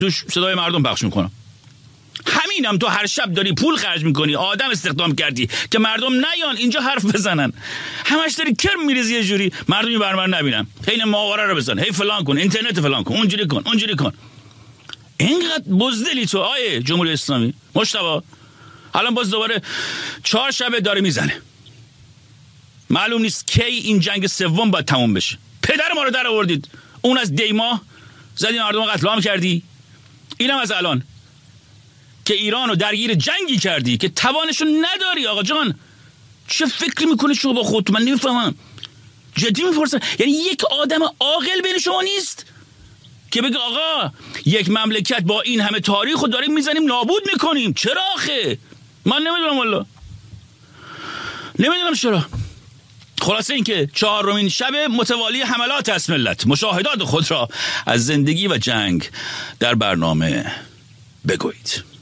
توش صدای مردم پخش میکنم. همینم تو هر شب داری پول خرج میکنی، آدم استخدام کردی که مردم نیان اینجا حرف بزنن، همش داری کرم میریزی یه جوری مردمی برمر نبینن، هی ماهواره رو بزن، هی فلان کن، اینترنت فلان کن، اونجوری کن. اینقدر بزدلی تو آیه جمهوری اسلامی مجتبی. الان باز دوباره 4 شب داره میزنه، معلوم نیست کی این جنگ سوم باید تموم بشه. پدر ما رو در آوردید، اون از دیما زدی مردم قتل عام کردی، اینم از الان که ایران رو درگیر جنگی کردی که توانشو نداری. آقا جان چه فکری میکنی شما با خودت؟ من نمیفهمم، جدی میپرسم. یعنی یک آدم عاقل بین شما نیست که بگه آقا یک مملکت با این همه تاریخ رو داریم میزنیم نابود میکنیم؟ چرا آخه؟ من نمیدونم والله، نمیدونم چرا. خلاصه این که 4مین شب متوالی حملات است ملت، مشاهدات خود را از زندگی و جنگ در برنامه بگویید.